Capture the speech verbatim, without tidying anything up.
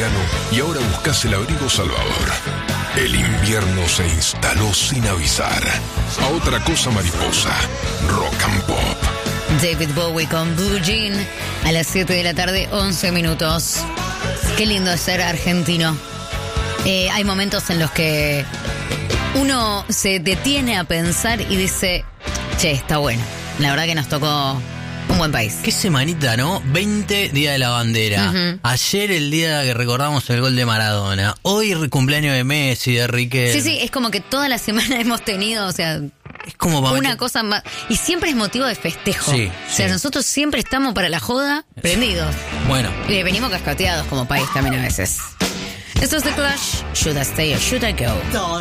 verano y ahora buscas el abrigo salvador. El invierno se instaló sin avisar. A otra cosa mariposa, rock and pop. David Bowie con Blue Jean a las siete de la tarde, once minutos. Qué lindo es ser argentino. Eh, hay momentos en los que uno se detiene a pensar y dice, che, está bueno. La verdad que nos tocó un buen país. Qué semanita, ¿no? veinte, Día de la Bandera. Uh-huh. Ayer el día que recordamos el gol de Maradona. Hoy el cumpleaños de Messi, de Riquelme. Sí, sí, es como que toda la semana hemos tenido, o sea, es como una meter... cosa más. Y siempre es motivo de festejo. Sí, o sea, sí. nosotros siempre estamos para la joda prendidos. Bueno. Y venimos cascateados como país también a veces. Esto es The Clash. Should I Stay or Should I Go?